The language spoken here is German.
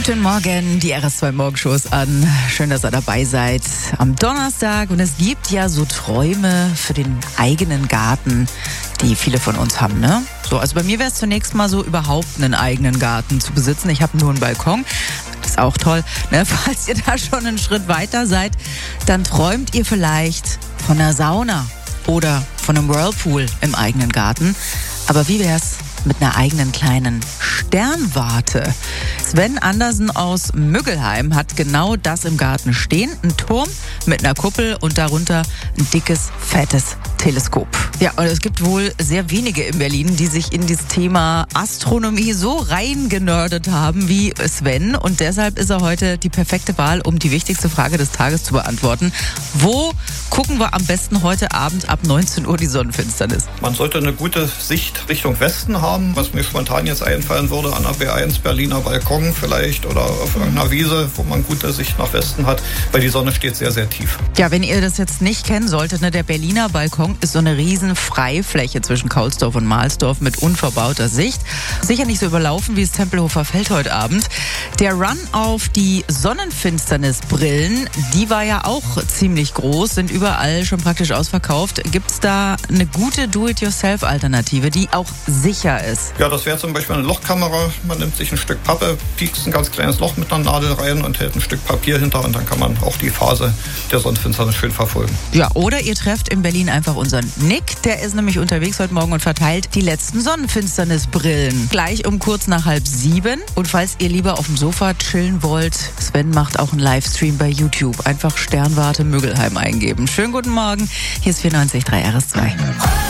Guten Morgen, die RS2 Morgenshows an. Schön, dass ihr dabei seid am Donnerstag. Und es gibt ja so Träume für den eigenen Garten, die viele von uns haben, ne? So, also bei mir wäre es zunächst mal so, überhaupt einen eigenen Garten zu besitzen. Ich habe nur einen Balkon. Ist auch toll, ne? Falls ihr da schon einen Schritt weiter seid, dann träumt ihr vielleicht von einer Sauna oder von einem Whirlpool im eigenen Garten. Aber wie wär's mit einer eigenen kleinen Sternwarte? Sven Andersen aus Müggelheim hat genau das im Garten stehen. Ein Turm mit einer Kuppel und darunter ein dickes, fettes Teleskop. Ja, und es gibt wohl sehr wenige in Berlin, die sich in dieses Thema Astronomie so reingenördet haben wie Sven. Und deshalb ist er heute die perfekte Wahl, um die wichtigste Frage des Tages zu beantworten. Wo gucken wir am besten heute Abend ab 19 Uhr die Sonnenfinsternis? Man sollte eine gute Sicht Richtung Westen haben. Was mir spontan jetzt einfallen würde, an der B1 Berliner Balkon vielleicht oder auf irgendeiner Wiese, wo man gute Sicht nach Westen hat, weil die Sonne steht sehr, sehr tief. Ja, wenn ihr das jetzt nicht kennen solltet, ne, der Berliner Balkon ist so eine riesen Freifläche zwischen Kaulsdorf und Mahlsdorf mit unverbauter Sicht. Sicher nicht so überlaufen wie das Tempelhofer Feld heute Abend. Der Run auf die Sonnenfinsternisbrillen, die war ja auch ziemlich groß, sind überall schon praktisch ausverkauft. Gibt es da eine gute Do-it-yourself-Alternative, die auch sicher ist? Ja, das wäre zum Beispiel eine Lochkamera. Man nimmt sich ein Stück Pappe, piekst ein ganz kleines Loch mit einer Nadel rein und hält ein Stück Papier hinter und dann kann man auch die Phase der Sonnenfinsternis schön verfolgen. Ja, oder ihr trefft in Berlin einfach unseren Nick. Der ist nämlich unterwegs heute Morgen und verteilt die letzten Sonnenfinsternisbrillen. Gleich um kurz nach 6:30. Und falls ihr lieber auf dem Sofa chillen wollt, Sven macht auch einen Livestream bei YouTube. Einfach Sternwarte Müggelheim eingeben. Schönen guten Morgen. Hier ist 94.3 RS2.